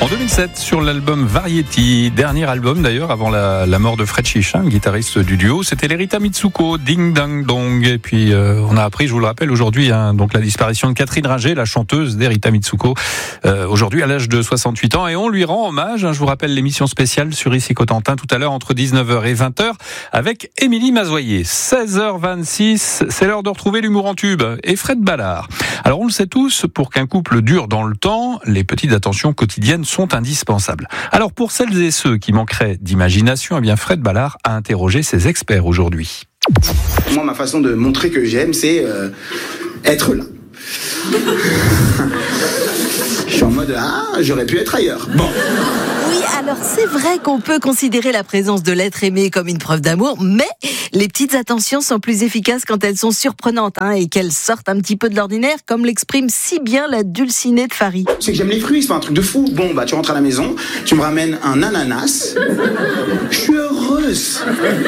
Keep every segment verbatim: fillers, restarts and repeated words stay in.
En deux mille sept, sur l'album Variety, dernier album d'ailleurs avant la, la mort de Fred Chicha, le guitariste du duo, c'était l'Erita Mitsuko, Ding Dang Dong. Et puis euh, on a appris, je vous le rappelle aujourd'hui, hein, donc la disparition de Catherine Ringer, la chanteuse d'Erita Mitsuko, euh, aujourd'hui à l'âge de soixante-huit ans. Et on lui rend hommage, hein, je vous rappelle l'émission spéciale sur Ici Cotentin tout à l'heure entre dix-neuf heures et vingt heures avec Émilie Mazoyer. seize heures vingt-six, c'est l'heure de retrouver l'humour en tube et Fred Ballard. Alors on le sait tous, pour qu'un couple dure dans le temps, les petites attentions quotidiennes sont indispensables. Alors pour celles et ceux qui manqueraient d'imagination, eh bien Fred Ballard a interrogé ses experts aujourd'hui. Moi, ma façon de montrer que j'aime, c'est euh, être là. Je suis en mode, ah, j'aurais pu être ailleurs. Bon. Oui, alors c'est vrai qu'on peut considérer la présence de l'être aimé comme une preuve d'amour, mais les petites attentions sont plus efficaces quand elles sont surprenantes hein, et qu'elles sortent un petit peu de l'ordinaire, comme l'exprime si bien la dulcinée de Farid. C'est que j'aime les fruits, c'est pas un truc de fou. Bon, bah tu rentres à la maison, tu me ramènes un ananas. Je suis heureuse.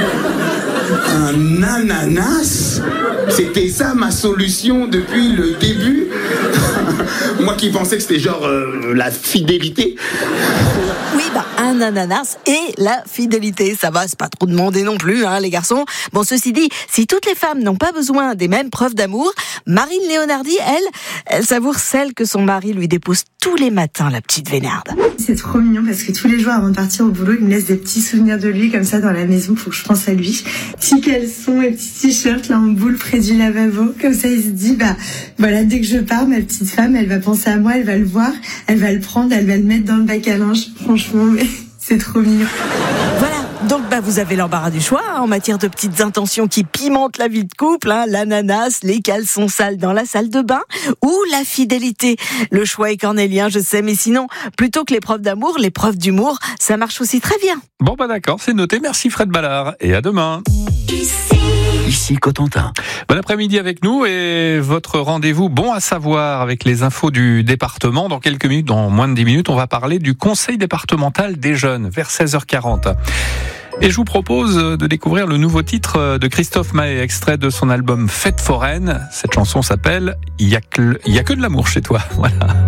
Un ananas? C'était ça ma solution depuis le début. Moi qui pensais que c'était genre euh, la fidélité. Oui, bah, un ananas et la fidélité. Ça va, c'est pas trop demandé non plus, hein, les garçons. Bon, ceci dit, si toutes les femmes n'ont pas besoin des mêmes preuves d'amour, Marine Léonardi, elle, elle savoure celle que son mari lui dépose tous les matins, la petite vénarde. C'est trop mignon parce que tous les jours avant de partir au boulot, il me laisse des petits souvenirs de lui comme ça dans la maison pour que je pense à lui. Petits caleçons et petits t-shirts là en boule près du lavabo. Comme ça, il se dit, bah voilà, dès que je pars, ma petite femme, elle va penser à moi, elle va le voir, elle va le prendre, elle va le mettre dans le bac à linge. Franchement, mais c'est trop mignon. Voilà. Donc bah vous avez l'embarras du choix hein, en matière de petites intentions qui pimentent la vie de couple, hein, l'ananas, les caleçons sales dans la salle de bain ou la fidélité. Le choix est cornélien, je sais, mais sinon, plutôt que les preuves d'amour, les preuves d'humour, ça marche aussi très bien. Bon bah d'accord, c'est noté, merci Fred Ballard et à demain. Ici Cotentin. Bon après-midi avec nous et votre rendez-vous bon à savoir avec les infos du département. Dans quelques minutes, dans moins de dix minutes, on va parler du conseil départemental des jeunes vers seize heures quarante. Et je vous propose de découvrir le nouveau titre de Christophe Maé, extrait de son album Fête foraine. Cette chanson s'appelle « Il y a que, il y a que de l'amour chez toi ». Voilà.